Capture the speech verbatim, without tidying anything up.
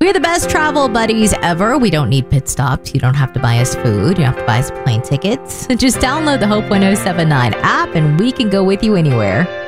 We're the best travel buddies ever. We don't need pit stops. You don't have to buy us food. You don't have to buy us plane tickets. Just download the Hope one oh seven nine app and we can go with you anywhere.